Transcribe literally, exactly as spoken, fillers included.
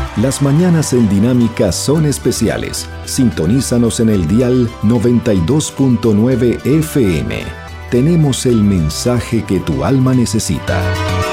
Las mañanas en Dinámica son especiales. Sintonízanos en el dial noventa y dos punto nueve F M. Tenemos el mensaje que tu alma necesita.